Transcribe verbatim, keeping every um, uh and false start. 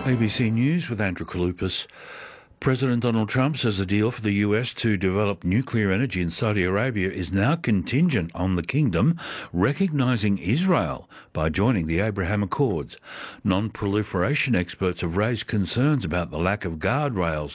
A B C News with Andrew Kalupas. President Donald Trump says the deal for the U S to develop nuclear energy in Saudi Arabia is now contingent on the kingdom recognising Israel by joining the Abraham Accords. Non-proliferation experts have raised concerns about the lack of guardrails